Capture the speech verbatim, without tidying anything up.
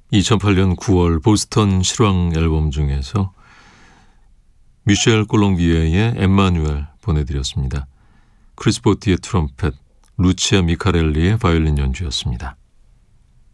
이천팔 년 구월 보스턴 실황 앨범 중에서 미셸 콜롱비에의 엠마누엘 보내드렸습니다. 크리스 보티의 트럼펫, 루치아 미카렐리의 바이올린 연주였습니다.